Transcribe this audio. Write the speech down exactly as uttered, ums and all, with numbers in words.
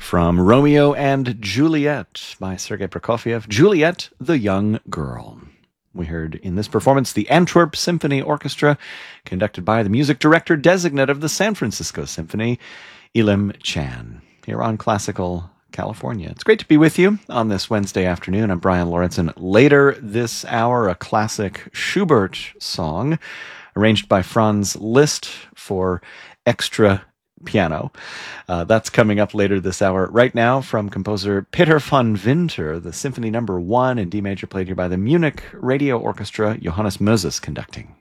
from Romeo and Juliet by Sergei Prokofiev, Juliet, the Young Girl. We heard in this performance the Antwerp Symphony Orchestra, conducted by the music director designate of the San Francisco Symphony, Elim Chan, here on Classical California. It's great to be with you on this Wednesday afternoon. I'm Brian Lauritsen. Later this hour, a classic Schubert song arranged by Franz Liszt for extra piano. Uh, that's coming up later this hour. Right now, from composer Peter von Winter, the Symphony Number One in D major, played here by the Munich Radio Orchestra, Johannes Moses conducting.